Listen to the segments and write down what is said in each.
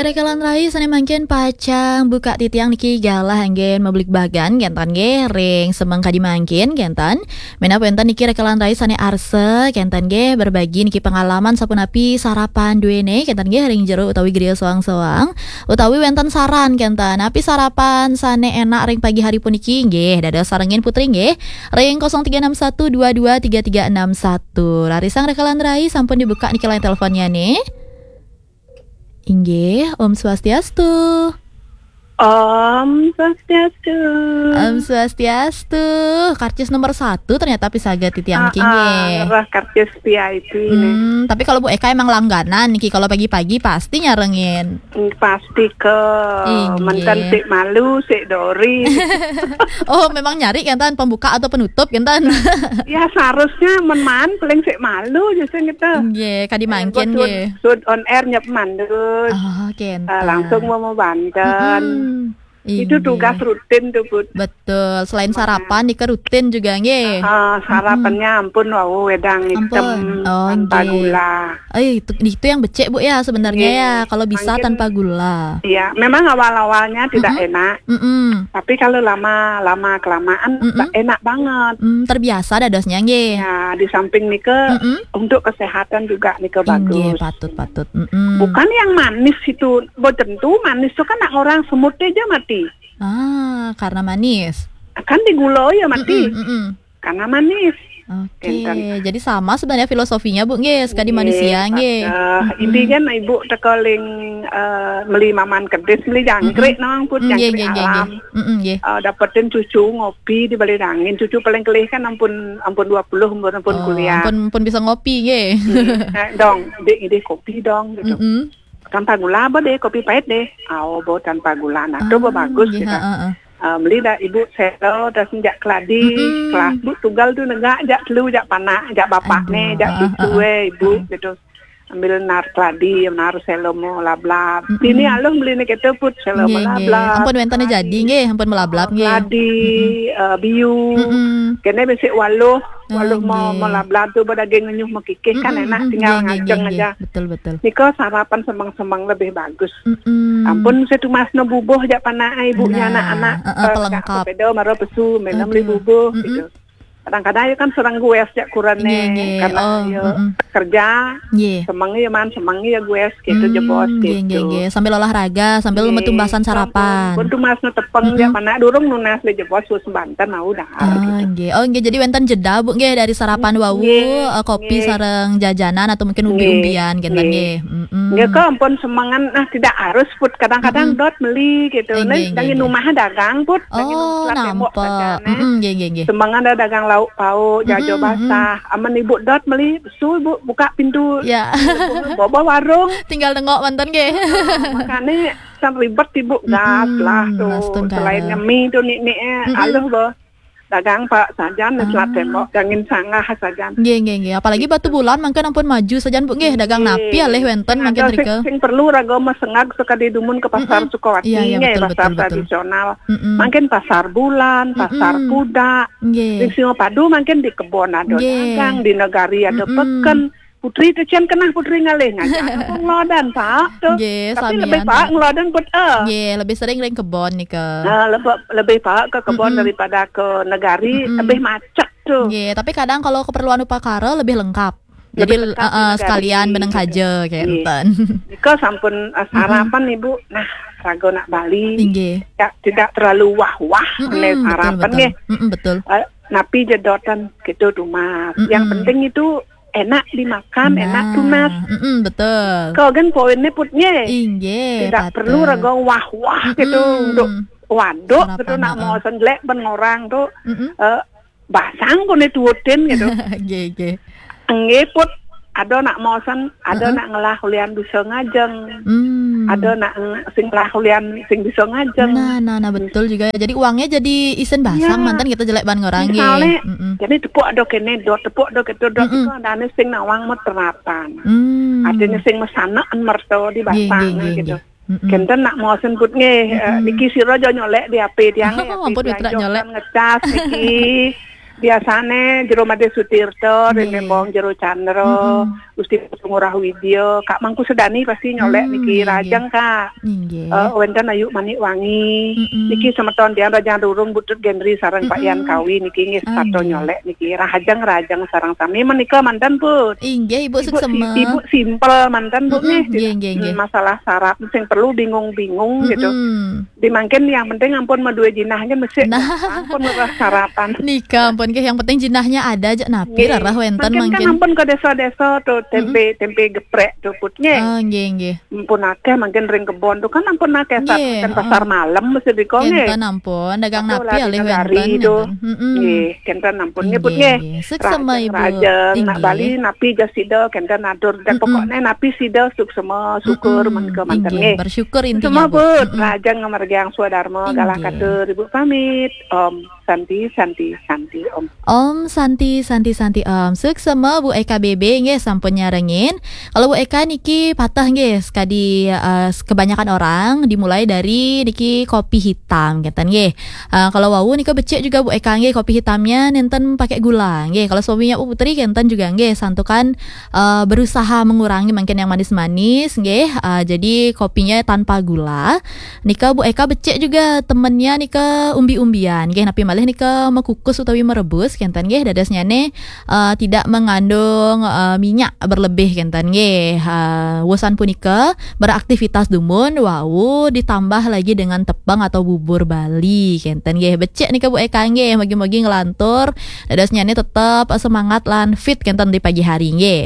Kira kalan rai sana mangkin pacang buka titiang niki galah anggen mablik bagan gentan ge ring semang kadi mangkin gentan mena pentan niki rekalan rai sana arse gentan ge berbagi niki pengalaman sapunapi sarapan duene gentan ge ring jero utawi griya soang-soang utawi wentan saran gentan api sarapan sane enak ring pagi hari puniki nggih dadah sarengin putri nggih ring 0361223361 larisang rekalan rai sampun dibuka niki line teleponnya nih. Inggih, Om Swastiastu. Om Swastiastu. Om Swastiastu. Karcis nomor 1 ternyata pisaga titiang kinge. Karcis VIP nih. Tapi kalau Bu Eka emang langganan nih, kalau pagi-pagi pasti nyarengin. Pasti ke mantan sik malu, sik dori. Oh, memang nyari kan pembuka atau penutup kan? Ya seharusnya men-man paling sik malu justru gitu. Nggih, kadi mangkin nggih. Sud on air nyep mandus. Oh, kenta. Langsung mau banten. Itu tugas rutin tuh Bud. Betul, selain sarapan nih rutin juga nggih. Sarapannya ampun wau wedang hitam tanpa gula. Itu yang becek Bu ya sebenarnya ya kalau bisa mungkin, tanpa gula. Iya, memang awal-awalnya tidak enak. Tapi kalau lama kelamaan enak banget. Terbiasa dadasnya nggih. Ya, di samping nike untuk kesehatan juga nike bagus. Patut. Bukan yang manis itu, tentu manis itu kan orang semut aja mati. Karena manis. Kan diguloi ya mati. Karena manis. Oke, jadi sama sebenarnya filosofinya Bu nggih, sekali manusia nggih. Ini kan Ibu tekoling meli maman kedis, meli jangkrik nang put jangkrik alam. Dapetin cucu ngopi di bali angin. Cucu paling kelih kan ampun 20 ampun kuliah. Ampun bisa ngopi nggih. Dong, ide kopi dong gitu. Tanpa gula apa deh, kopi pahit deh. Bo tanpa gula. Nah, itu bagus gitu. Beli dah ibu selo dah sejak keladi kelas bu tunggal tu negak jak telu jak panak jak bapak ne jak cucu ibu gitu ambil nar keladi nar selo mo lablab ini alung beli ni kita put selo mo lablab ampun wentane jadi nggih ampun melablab nggih keladi biu kene besik waluh mau lablab tu badaging nyuh mekikih kan enak tinggal ngajeng aja betul niko sarapan semang lebih bagus ampun setumasno bubuh jak panak ibunya anak-anak pelengkap pedo maro pesu menam beli bubuh gitu kadang-kadang ya kan serang gue sejak kurangnya karena kerja semangnya ya gue gitu jebos gitu sambil olahraga sambil metumbasan sarapan untuk masno tepeng ya mana durung nunas le jebos sus Banten udah gitu. Jadi wenten jeda Bu nggih dari sarapan wawu kopi sareng jajanan atau mungkin umbi-umbian gitu nggih. Nggih kok ampun semangan tidak harus put kadang-kadang dot beli gitu dangin rumah dagang put nampak nggih semangan dagang lauk pauk jajo basah aman ibu dot beli besul Bu buka pintu bawa warung tinggal nengok mantan nggih makanya san ribet ibu gas lah tuh selain mie tuh nik aluh boh dagang Pak sajan selat tembok dangin sangah sajan nggih apalagi batu bulan mangken ampun maju sajan Bu nggih dagang napi alih wenten mangken rike sing perlu rago mesengag suka didumun ke pasar Sukawati pasar tradisional mangken pasar bulan pasar kuda sing Singapadu mangken di kebon ada dagang di negari ada peken Putri tu cian kenah putri ngalih ngajak ngelodan Pak tuh. Tapi lebih Pak ngelodan put lebih sering ring kebon nih ke. Lebih Pak ke kebon daripada ke negari lebih macet tuh. Tapi kadang kalau keperluan upakara lebih lengkap. Jadi sekalian beneng kaje kayak enten. Iko sampun sarapan Ibu. Nah, rago nak Bali. Tidak terlalu wah-wah sarapan nggih. Betul. Napi jedotan gitu rumah. Yang penting itu enak dimakan, enak tunas. Betul. Kau kan poinnya putnya. Tidak perlu rago wah-wah gitu untuk waduk gitu nak mau senglek ben orang tuh basang pun dituutin gitu. Nggih put ada nak mosen, ada nak ngelah hulian bisa ngajeng. Ada nak sing ngelah hulian sing bisa ngajeng. Nah betul juga. Jadi uangnya jadi isen basang mantan kita jelek ban ngorang nggih. Jadi tepuk ada kene dot tepuk ada ketu dot itu adane sing nawang meteratan. Adene sing mesanaan merto di basang gitu. Kenten nak mosen put nggih niki sira aja nyolek di HP tiang. Ampun mitra nyolek ngecas niki biasane jero Made Sutirto, Renembong jero Chandra, Gusti Ngurah Widya, Kak Mangku Sedani pasti nyolek niki rajang Kak. Wenten ayu manik wangi. Niki semeton dia rajang durung butut Gendri sareng Pak Yan Kawi niki nggih sato nyolek niki rajang sareng sami menika mandan Put. Inggih Ibu suksema. Ibu simpel mandan Bu nggih. Masalah sarap sing perlu bingung-bingung gitu. Dimangkin yang penting ampun medue jinahnya mesti ampun merah sarapan. Nika ampun nggih yang penting jinahnya ada aja napi larah wenten mangkin. Kan ampun ke desa-desa tuh tempe geprek tuh Putnya. Oh nggih. Ampun akeh mangkin ring kebon tuh kan ampun akeh kan pasar malam mesti dikone. Kenten ampun dagang napi alih wenten. Nggih, kenten ampun nyebut nggih. Suksema Ibu. Rajeng nak Bali napi jasida kenten adur dan pokoknya napi sida suksema syukur mangke manten nggih. Bersyukur intinya Bu. Rajeng ngamargiang swadarma galah katur Ibu pamit. Om Santi Om. Om Santi Om. Suksema Bu Eka BB nggih sampun nyarengin. Kalau Bu Eka niki patah nggih sekadi kebanyakan orang dimulai dari niki kopi hitam ngeten nggih. Kalau wau nika becek juga Bu Eka nggih kopi hitamnya nenten pakai gula nggih. Kalau suaminya Bu Putri kenten juga nggih santukan berusaha mengurangi mungkin yang manis-manis nggih. Jadi kopinya tanpa gula. Nika Bu Eka becek juga temennya nika umbi-umbian nggih napi malih nika mekukus utawi merebus kenten nggih dadasnya tidak mengandung minyak berlebih kenten nggih. Wusan punika beraktivitas dumun wau ditambah lagi dengan tepung atau bubur Bali kenten nggih becek nika Bu Eka nggih magi-magi ngelantur dadasnya tetap semangat lan fit kenten di pagi hari nggih.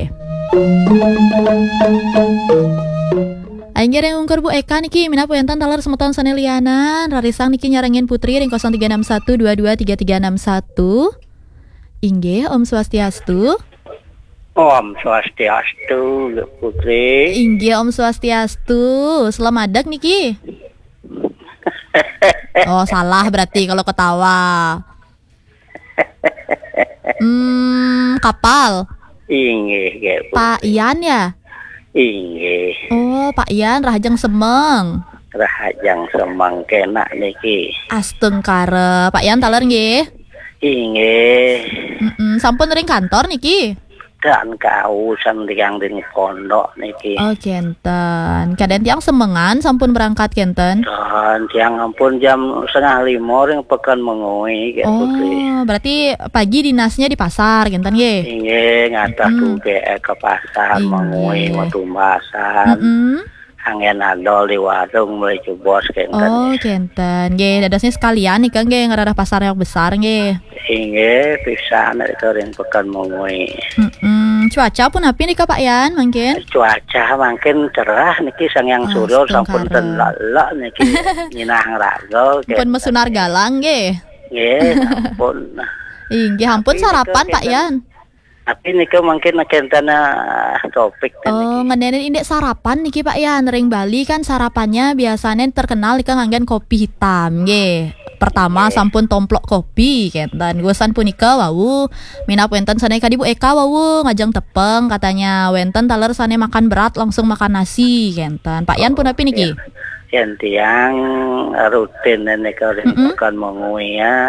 Aingger yang ungkur Bu Eka niki mina puentan talar semeton sanelianan rarisang niki nyarengin Putri ring 0361223361. Inggih Om Swastiastu. Om Swastiastu Putri. Inggih Om Swastiastu. Selamadak niki. Oh salah berarti kalau ketawa. Kapal. Inggih Pak Ian ya? Inggih. Oh, Pak Ian Rahajang Semeng. Rahajang Semeng kena niki. Asteng kare. Pak Ian taler nggih? Inggih. Sampun ring kantor niki? Dan kausan tiang ring pondok niki. Oh, kenten. Kaden tiang semengan sampun berangkat kenten. Dan tiang ampun jam 4:30 ring pekan mengui gitu. Oh, berarti pagi dinasnya di pasar kenten nggih? Inggih, ngatah tuge ke pasar mengui metu masan. Angin adol di warung mulai cubos kenten. Oh, kenten. Nggih, dadasnya sekalian nih kan nggih ngararah pasar yang besar nggih. Inggih, pisan itu ring pekan mengui. Cuaca pun api nih Pak Yan mungkin. Cuaca makin cerah niki sangyang suryo sampun ten lelak niki nyinah raga. Pun mesunar galang nggih. Nggih, ampun. Inggih, ampun sarapan Pak Yan. Tapi niki mungkin kenten topik niki. Oh, ngenenin indek sarapan niki Pak Yan. Ring Bali kan sarapannya biasanya terkenal nika nganggen kopi hitam nggih. Pertama sampun tomplok kopi kenten gusan punika wau mina wenten sane kadi Bu Eka wau ngajang tepeng katanya wenten taler sane makan berat langsung makan nasi kenten Pak Yan pun api niki yen tiang rutin nika bukan mengui ya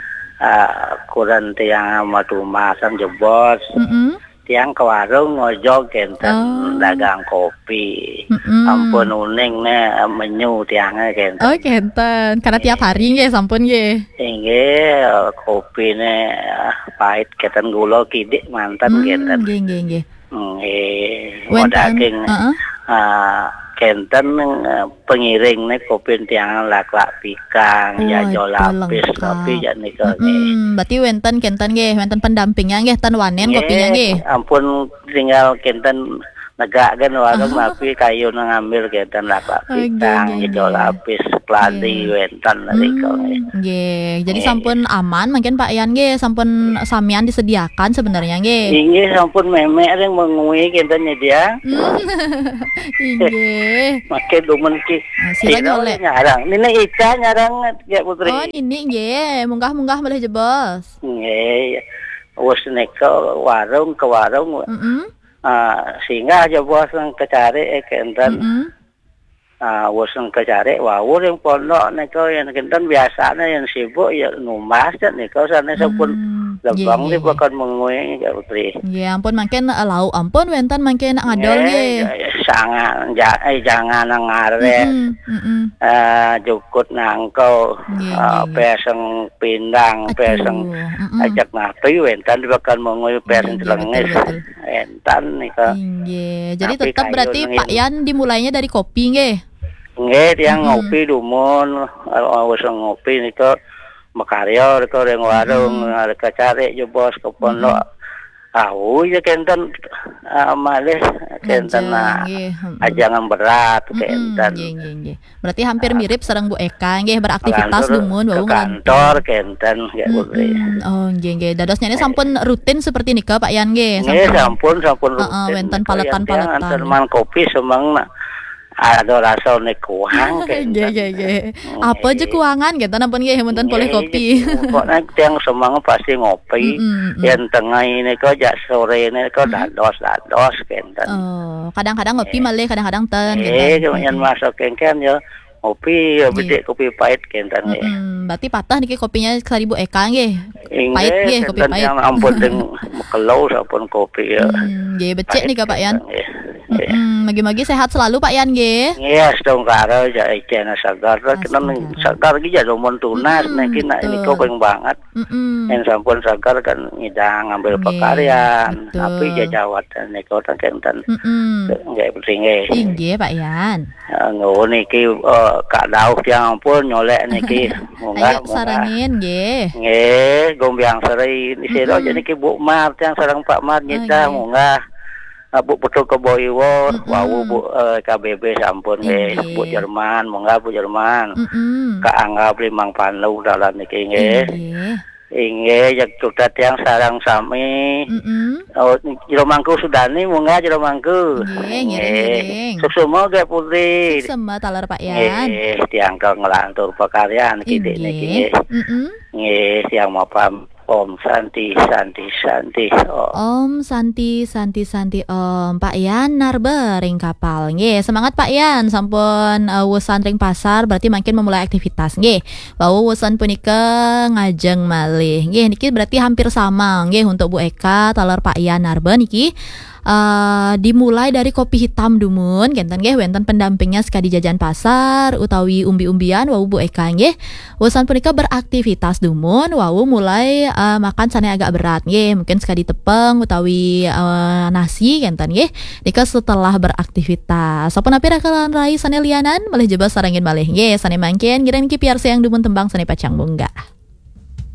kurang tiang matu masang jebos tiang ke warung ngojok kenten dagang kopi. Ampun uning menyu tiangnya kenten. Oh kenten, karena tiap hari nggih sampun nggih. Nggih, kopi pahit kenten gula kidik mantan kenten. Nggih. Mau daging. Kenten pengiring kopi tiang lak-lak pikang ya jolapis kopi ya nika nggih. Berarti wenten kenten nggih, wenten pendampingnya nggih ten wanen kopinya nggih. Ampun tinggal kenten negakkeun warung tapi kayu ngambil kenten lak-lak pikang ya jolapis pladi wenten nika nggih. Jadi sampun aman mungkin Pak Yan nggih, sampun samian disediakan sebenarnya nggih. Nggih sampun memek ring mengui kenten dia. Inggih. Makin demen ki. Sila nyolek. Nyarang. Nina Ica nyarang ya Putri. Oh, ini nggih, munggah-munggah boleh jebos. Nggih. Wes nika warung ke warung. Sehingga aja bos nang kecari kenten. Wes nang kecari wau ring pondok nika yen kenten biasane yang sibuk ya numas nika sane sampun Lebang di bakal mengui ya putri. Ya ampun mangken lau ampun wentan mangken ngadol nggih. Sangat jangan ngare. Jukut nangkau peseng pindang peseng ajak napi wentan di bakal mengui peseng celengis. Wentan nika. Nggih. Jadi tetap berarti Pak Yan dimulainya dari kopi nggih. Nggih, tiang ngopi dumun, wis ngopi nika makarya nika ring warung, arek cari yo bos ke pondok. Ya kenten malih kenten ajangan berat kenten. Nggih. Berarti hampir mirip sareng Bu Eka nggih beraktivitas dumun wau kantor kenten nggih putri. Oh nggih. Dadosnya ini sampun rutin seperti nika Pak Yan nggih. Nggih, sampun rutin. Wenten paletan-paletan. Teman kopi semang ada rasa kuang nggih. Apa aja kuangan gitu nampun nggih munten boleh kopi. Pokoknya tiang semang pasti ngopi. Yang tengah ini kok jak sore ini kok dados kenten. Oh, kadang-kadang ngopi malih kadang-kadang ten gitu. Yang masuk kengken ya ngopi ya bedek kopi pahit kenten nggih. Berarti patah niki kopinya Seribu Eka nggih. Pahit nggih, kopi pahit. Yang ampun teng mekelau sampun kopi ya. Nggih becik nih Pak Yan. Magi-magi sehat selalu Pak Yan nggih. Iya, sedang karo ja ijena sagar. Kita sagar iki ja domon tunas niki nak ini kok pengen banget. Yang sampun sagar kan ngidang ngambil pekaryan. Tapi jajawat niku kenten. Nggih penting nggih. Nggih Pak Yan. Ngono niki Kak Daud yang ampun nyolek niki. Ayo sarangin nggih. Nggih, gombyang seri disero aja niki Bu Mart yang sareng Pak Mart nyita munggah. Bu betul ke Boiwo, wau Bu KBB sampun nggih, Bu Jerman, munggah Bu Jerman. Kak Angga Limang Pandu dalan niki nggih. Inggih jak tutat yang sarang sami. Oh, jero mangku sudani munggah jero mangku. Nggih. Suksuma ge putri. Suksuma talar Pak Yan. Nggih, tiang nglantur pekaryan kidik niki. Nggih, tiang mapam Om Santi. Om Santi Om Pak Yan narbe ring kapal nggih. Semangat Pak Yan sampun wusan ring pasar berarti makin memulai aktivitas nggih. Bau wusan punika ngajeng malih nggih. Niki berarti hampir sama nggih untuk Bu Eka talar Pak Yan narbe niki. Dimulai dari kopi hitam dumun kenten nggih wonten pendampingnya sekadi jajan pasar utawi umbi-umbian wau Bu Eka nggih. Wusan punika beraktivitas dumun wau mulai makan sane agak berat nggih, mungkin sekadi tepung utawi nasi kenten nggih. Nika setelah beraktivitas. Sampun api rakalan rai sane lianan malih jebas sarangin malih nggih sane mangken ngiring ki piarsa yang dumun tembang sane pacang bunga.